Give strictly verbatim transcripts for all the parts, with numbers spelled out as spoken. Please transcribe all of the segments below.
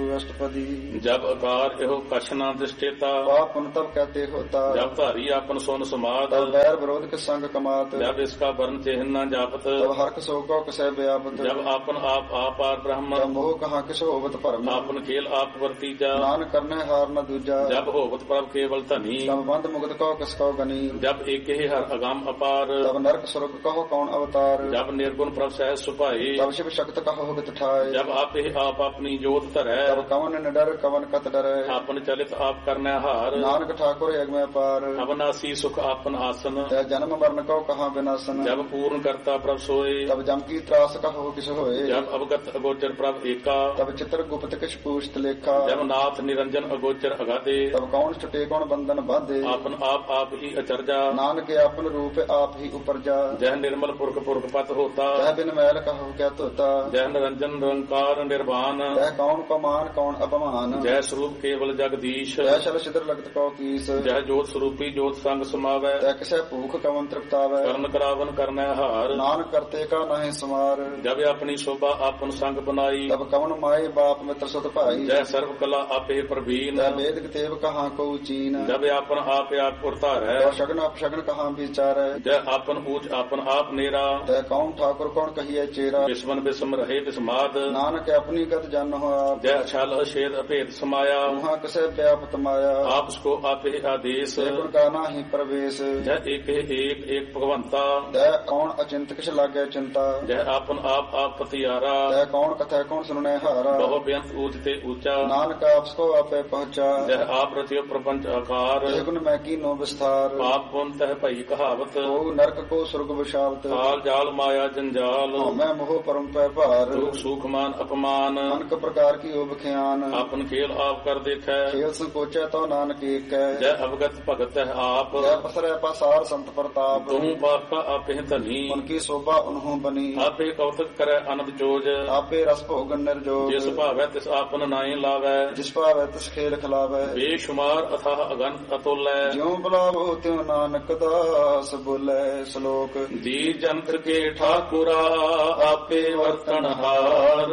अष्टपदी। जब आकार एहो कछ न दृष्टेता, पाप पुण्य तब कहते होता। जब धारी आपन सोन समात, तब बैर विरोध के संग कमात। जब इसका वर्ण चिन्ह न जापत, तब हर्क शोक को कसै व्यापत। जब आपन आप आपार ब्रह्म, तब मोह कहाँ किस होवत भरम। आपन खेल आप वर्तीजा, नानक करने हार न दूजा। जब होवत प्रभ केवल धनी, तब बंद मुक्त कहो किसको गनी। जब एक ही हर अगम अपार, तब नरक स्वर्ग कहो कौन अवतार। जब निर्गुण प्रभ सहज सुपाई, तब शिव शक्त कहो हित ठाय। जब आप ही आप अपनी जोत धरै, तब कवन निडर कवन कत डरै। आपन चलित आप करने हार, नानक ठाकुर यज्ञ में पार। अवनासी सुख आपन आसन, तै जन्म मरण कहो कहाँ विनाशन। जब पूर्ण करता प्रभ सोए, तब जम की त्रास कहो किस होए। जब अवगत अगोचर प्रभ एका, तब चित्र गुप्त किस पूछत लेखा। जब नाथ निरंजन अगोचर अगाधे, तब कौन छुटे कौन बंधन बांधे। आपन आप आप ही अचरजा, नानक आपन रूप आप ही उपरजा। जह निर्मल पुरख पुरख पत होता, तह बिन मैल कहो क्या तोता। जह निरंजन निरंकार निर्वाण, तह कौन को मान कौन अपमान। जय स्वरूप केवल जगदीश, तह शल सिद्र लगत कौ कीस। जह जोत स्वरूपी जोत संग समावै, तह किसे भूख कवन तृप्तावै। कर्ण करावन करने हार, नानक करते का नहीं समार। जब अपनी शोभा आपन संग बनाई, तब कवन माई बाप मित्र सुत भाई। जय सर्व कला आपे प्रवीण, तह वेद कितेब कहाँ को चीन। जब आपन आप आप उतार है, तह शगन अपशगन कहाँ विचार। जय आपन ऊंच आपन आप नेरा, तह कौन ठाकुर कौन कहिए चेरा। विस्मन विस्म रहे विस्माद, नानक अपनी गत जन हो आप। जय छल छेद अभेद समाया, वहाँ किसे व्यापत माया। आप उसको आपे आदेश, गुण का नाही प्रवेश। जय एक ही एक एक भगवंता, तह कौन अचिंत किस लागे चिंता। जय आपन आप आप पतियारा, तह कौन कथा कौन सुनने हारा। बहु बेअंत ऊंचते ऊंचा, नानक आपको आपे पहुँचा। जय आप रचियो प्रपंच आकार, गुण मैं की नो विस्तार। पाप पुण्य तह भई कहावत, ओ नरक को स्वर्ग विशावत। काल जाल माया जंजाल, मैं मोह परम पै भार। दुख सुख मान अपमान, अनक प्रकार की ओब ख्यान। आपन खेल आप कर देखै, खेल संकोचे तो नानक एक है। जय अवगत भगत है आप, जय पसरै पसार संत प्रताप। तुम बाका आपे धनी, उनकी शोभा उन्हों बनी। आपे कौतक करे अनब जोज, आपे रस भोगन निर्जोग। जिस भावै तिस आपन नाई लावै, जिस पावै तिस खेल खिलावै। बेशुमार अथाह अगंत अतुल्य, ज्यों बुलावो त्यों नानक दास बोले श्लोक। दी जंत्र के ठाकुरा आपे वर्तनहार,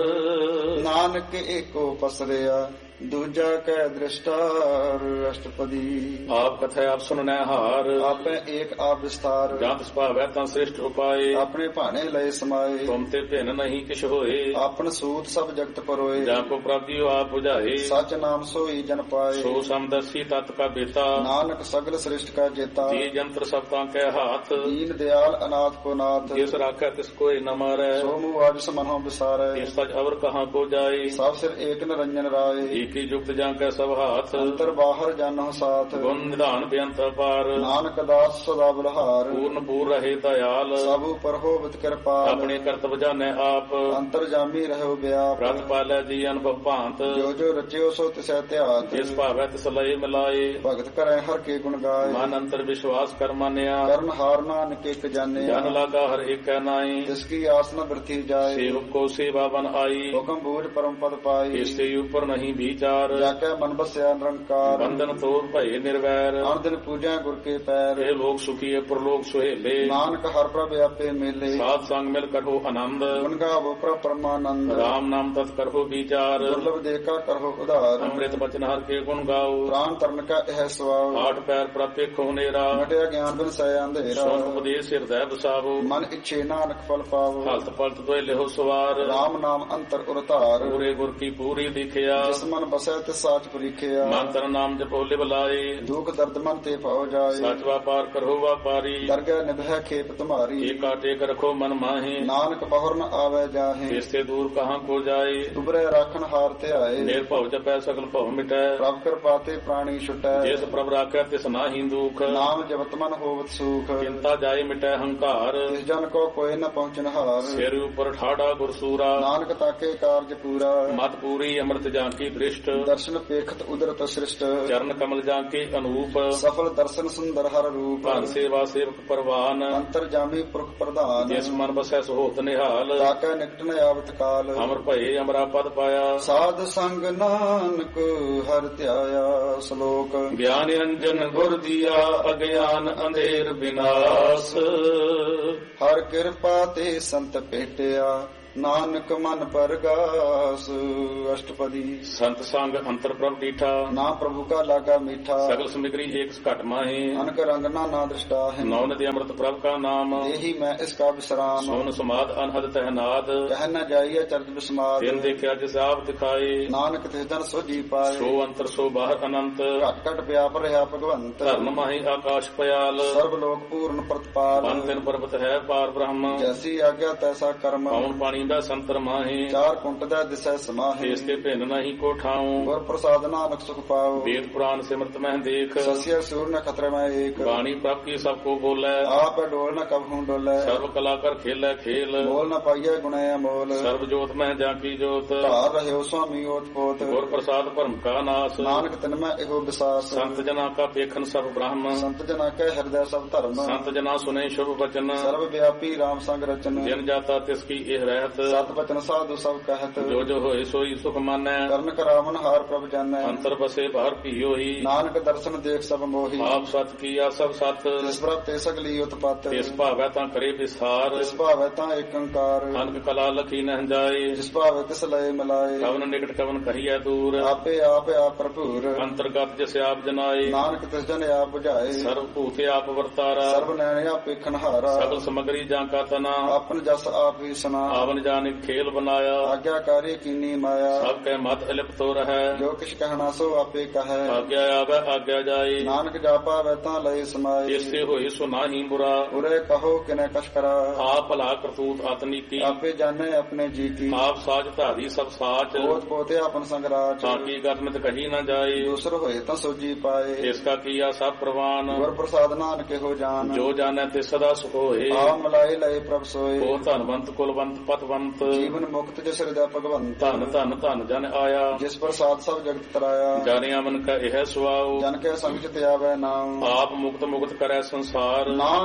नानक एको पसरिया दूजा कै दृष्टार। अष्टपदी। आप कथा आप सुनने हार, आपे एक आप विस्तार। जात भावै तं श्रेष्ठ उपाय, अपने भाने लय समाये। तुम ते भिन्न नहीं किछ होए, आपन सूत सब जगत परोए। जाको प्राप्ति आप बुझाए, सच नाम सोई जन पाए। सो समदर्शी तत् का बेता, नानक सगल श्रेष्ठ का जेता। जी जंत्र सबका के हाथ, दीन दयाल अनाथ को नाथ। जिस राखै तिस कोई न मारै, सो मुआज समनो बिसारे। इस सच अवर कहाँ को जाए, सब सिर एक निरंजन राय। की जुक्त जांकै सब हाथ, अंतर बाहर जानो साथ। गुण निधान बेअंत अपार, नानक दास सदा बलहार। पूर्ण पूर रहे दयाल, सब पर होवित कृपाल। अपने कर्तव्य जाने आप, अंतर जामी रहो व्याप। रत पालै जी अनुभव भांत, जो जो रचियो सो तिसै त्यात। जिस भावै तिस लय मिलाए, भगत करे हर के गुण गाय। मन अंतर विश्वास कर मानिया, कर्म हार नानक एक जाने। जन लागा हर एक नाई, जिसकी आस न वृथी जाए। सेवक को सेवा बन आई, हुक्म बूझ परम पद पाई। इससे ऊपर नहीं विचार, जाके मन बस्या निरंकार। बंधन तोड़ भय निर्वैर, हर दिन पूजा गुर के पैर। ये लोग सुखी है प्रलोक सुहेले, नानक हर प्रभ आपे मेले। साथ संग मिल करहो आनंद, गुण गावो प्रभ परमानंद। राम नाम तत् करहो विचार, दुर्लभ देखा करहो उधार। अमृत बचन हर के गुण गाओ, प्राण तरण का यह स्वभाव। आठ पैर प्रत्येक हो नेरा, घटिया ज्ञान बिन सय अंधेरा। सुन उपदेश हृदय बसावो, मन इच्छे नानक फल पावो। हलत पलत दोय लेहो सवार, राम नाम अंतर उरतार। पूरे गुर की पूरी दिखिया, जिस मन बसै तिस साच परीखिया। मंत्र नाम जपो लिव लाए, दुख दर्द मन ते पाओ जाए। सच व्यापार करहो व्यापारी, दरगह निभै खेप तुम्हारी। एका टेक रखो मन माहे, नानक बहुर न आवे जाहे। इससे दूर कहाँ को जाए, दुबरे राखन हार ते आए। निर्भव जपै सकल भव मिटै, प्रभ कृपा ते प्राणी छुटै। जिस प्रभ राखै तिस नाहि दुख, नाम जपत मन होवत सुख। चिंता जाय मिटै हंकार, इस जन को कोई न पहुँचन हार। सिर ऊपर ठाड़ा गुरसूरा, नानक ताके कार्य पूरा। मत पूरी अमृत जांकी दृष्ट, दर्शन पेखत उदरत सृष्ट। चरण कमल जांके अनूप, सफल दर्शन सुंदर हर रूप। भन सेवा सेवक परवान, अंतर जामी पुरख प्रधान। जिस मन बसै सुहोत निहाल, ताका निकट न आवत काल। अमर भये अमरा पद पाया, साध संग नानक हर त्याया। श्लोक। ज्ञान निरंजन गुर दिया, अज्ञान अंधेर विनाश। हर कृपा ते संत भेटिया, ਨਾਨਕ ਮਨ ਪਰਗਾਸ ਅਸ਼ਟਪਦੀ। ਸੰਤ ਸੰਗ ਅੰਤਰ ਪ੍ਰਭ ਡੀਠਾ, ਨਾ ਪ੍ਰਭੂ ਕਾ ਲਾਗਾ ਮੀਠਾ। ਸਗਲ ਸਮਗਰੀ ਏਕ ਘਟ ਮਾਹੇ, ਅਨਕ ਰੰਗ ਨਾ ਨਾ ਦ੍ਰਿਸ਼ਟਾ ਹੈ। ਨੌ ਨਦੀ ਅੰਮ੍ਰਿਤ ਪ੍ਰਭ ਕਾ ਨਾਮ, ਇਹੀ ਮੈਂ ਇਸ ਕਾ ਵਿਸਰਾਮ। ਸੋਨ ਸਮਾਦ ਅਨਹਦ ਤਹਿਨਾਦ, ਕਹਿ ਨ ਜਾਈਏ ਚਰਜ ਬਿਸਮਾਦ। ਤਿਨ ਦੇਖਿਆ ਜਿਸ ਆਪ ਦਿਖਾਏ, ਨਾਨਕ ਤਿਸ ਜਨ ਸੋਜੀ ਪਾਏ। ਸੋ ਅੰਤਰ ਸੋ ਬਾਹਰ ਅਨੰਤ, ਘਟ ਘਟ ਵਿਆਪ ਰਿਹਾ ਭਗਵੰਤ। ਧਰਮ ਮਾਹੀ ਆਕਾਸ਼ ਪਿਆਲ, ਸਰਬ ਲੋਕ ਪੂਰਨ ਪ੍ਰਤਪਾਲ। ਮਨ ਤਿਨ ਪਰਬਤ ਹੈ ਪਾਰ ਬ੍ਰਹਮ, ਜੈਸੀ ਆਗਿਆ ਤੈਸਾ ਕਰਮ। ਪਵਨ ਪਾਣੀ ਦਾ ਸੰਤਰ ਮਾਹੇ, ਚਾਰ ਕੁੰਟ ਦਾ ਦਿਸੈ ਸਮਾਹੇ। ਇਸ ਤੇ ਭਿੰਨ ਨਹੀਂ ਕੋ ਠਾਉ, ਗੁਰ ਪ੍ਰਸਾਦ ਨਾਨਕ ਸੁਖ ਪਾਓ। ਵੇਦ ਪੁਰਾਨ ਸਿਮਰਤ ਮਹਿ ਦੇਖ, ਸਸਿਆ ਸੂਰ ਨ ਖਤਰੇ ਮੈਂ ਏਕ। ਬਾਣੀ ਪ੍ਰਭ ਕੀ ਸਭ ਕੋ ਬੋਲੇ, ਆਪ ਡੋਲ ਨ ਕਬਹੂ ਡੋਲੇ। ਸਰਬ ਕਲਾ ਕਰ ਖੇਲੇ ਖੇਲ, ਬੋਲ ਨ ਪਾਈਏ ਗੁਣੇ ਅਮੋਲ। ਸਰਬ ਜੋਤ ਮਹਿ ਜਾਂ ਕੀ ਜੋਤ, ਧਾਰ ਰਹਿਓ ਸੁਆਮੀ ਓਤ ਪੋਤ। ਗੁਰ ਪ੍ਰਸਾਦ ਭਰਮ ਕਾ ਨਾਸ, ਨਾਨਕ ਤਿਨ ਮੈਂ ਇਹੋ ਵਿਸਾਸ। ਸੰਤ ਜਨਾ ਕਾ ਪੇਖਨ ਸਭ ਬ੍ਰਹਮ, ਸੰਤ ਜਨਾ ਕੈ ਹਿਰਦੈ ਸਭ ਧਰਮ। ਸੰਤ ਜਨਾ ਸੁਨੇ ਸ਼ੁਭ ਬਚਨ, ਸਰਬ ਵਿਆਪੀ ਰਾਮ ਸੰਗ ਰਚਨ। ਜਿਨ ਜਾਤਾ ਤਿਸ ਕੀ ਇਹ ਰਹਿਤ, ਸਤ ਬਚਨ ਸਾਧੂ ਸਭ ਕਹਿਤ। ਜੋ ਜੋ ਹੋਏ ਸੋਈ ਸੁਖ ਮਾਨੈ, ਕਰਨ ਕਰਾਵਨ ਹਾਰ ਪ੍ਰਭ ਜਾਣੈ। ਅੰਤਰ ਬਸੇ ਬਾਹਰ ਪੀਓਹੀ, ਨਾਨਕ ਦਰਸ਼ਨ ਦੇਖ ਸਭ ਮੋਹੀ। ਆਪ ਸਤ ਕੀਆ ਸਭ ਸਤ, ਜਿਸ ਪ੍ਰਭ ਤੇ ਸਗਲੀ ਉਤਪਤ। ਤਿਸ ਭਾਵੈ ਤਾਂ ਕਰੇ ਵਿਸਾਰ, ਜਿਸ ਭਾਵੈ ਤਾਂ ਏਕ ਓੰਕਾਰ। ਅਨਕ ਕਲਾ ਲਖੀ ਨਹਿ ਜਾਏ, ਜਿਸ ਭਾਵੈ ਤਿਸ ਲਏ ਮਿਲਾਏ। ਕਵਨ ਨਿਕਟ ਕਵਨ ਕਹੀਐ ਦੂਰ, ਆਪੇ ਆਪ ਆਪ ਭਰਪੂਰ। ਅੰਤਰਗਤ ਜਿਸ ਆਪ ਜਨਾਏ, ਨਾਨਕ ਤਿਸ ਜਨ ਆਪ ਬੁਝਾਏ। ਸਰਬ ਭੂਤੇ ਆਪ ਵਰਤਾਰਾ, ਸਰਬ ਨੈਣ ਆਪੇ ਖਨਹਾਰਾ। ਸਗਲ ਸਮਗਰੀ ਜਾਂ ਕਾ ਤਨਾ, ਆਪਨ ਜਸ ਆਪ ਹੀ ਸੁਨਾ। ਆਵਨ ਜਾਨਿ ਖੇਲ ਬਨਾਇਆ, ਆਗਿਆਕਾਰੀ ਕੀਨੀ ਮਾਇਆ। ਸਭ ਕੈ ਮਤ ਅਲਿਪਤੋ ਰਹੈ, ਜੋ ਕਿਛ ਕਹਿਣਾ ਸੋ ਆਪੇ ਕਹੈ। ਆਗਿਆ ਆਵੈ ਆਗਿਆ ਜਾਏ, ਨਾਨਕ ਜਾ ਪਾਵੈ ਤਾਂ ਲਏ ਸਮਾਏ। ਇਸੇ ਹੋਏ ਸੋ ਨਾਹੀ ਬੁਰਾ, ਉਰੇ ਕਹੋ ਕਿਨੇ ਕਛ ਕਰਾ। ਆਪ ਭਲਾ ਕਰਤੂਤ ਆਤਨੀ ਕੀ, ਆਪੇ ਜਾਣੈ ਆਪਣੇ ਜੀ ਕੀ। ਆਪ ਸਾਜ ਧਾਰੀ ਸਭ ਸਾਚ, ਪੋਤ ਪੋਤੇ ਆਪਨ ਸੰਗਰਾਚ। ਤਾਂ ਕੀ ਗਤਮਿਤ ਕਹੀ ਨਾ ਜਾਏ, ਦੂਸਰ ਹੋਏ ਤਾਂ ਸੋਜੀ ਪਾਏ। ਇਸ ਕਾ ਕੀਆ ਸਭ ਪ੍ਰਵਾਨ, ਗੁਰ ਪ੍ਰਸਾਦ ਨਾਨਕ ਇਹੋ ਜਾਨ। ਜੋ ਜਾਣੈ ਤੇ ਸਦਾ ਸੁਖ ਹੋਏ, ਆ ਮਲਾਏ ਲਏ ਪ੍ਰਭ ਸੋਏ। ਉਹ ਧਨਵੰਤ ਕੁਲਵੰਤ ਪਤਵੰਤ, ਜੀਵਨ ਮੁਕਤ ਜਿਸ ਹਿਰਦੈ ਭਗਵੰਤ। ਧਨ ਧਨ ਧਨ ਜਨ ਆਇਆ, ਜਿਸ ਪ੍ਰਸਾਦ ਸਭ ਜਗਤ ਤਰਾਇਆ। ਜਾਣਿਆ ਮਨ ਕਾ ਇਹ ਸੁਆਉ, ਜਨ ਕੈ ਸੰਗ ਚਿਤ ਆਵੈ ਨਾਮ। ਆਪ ਮੁਕਤ ਮੁਕਤ ਕਰੈ ਸੰਸਾਰ। ਨਾਮ